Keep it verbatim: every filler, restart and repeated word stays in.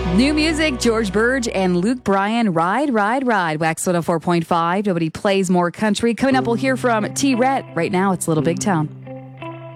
New music, George Burge and Luke Bryan, Ride, Ride, Ride. Wax one oh four point five. Nobody plays more country. Coming up, we'll hear from T-Rhett. Right now, it's Little Big Town.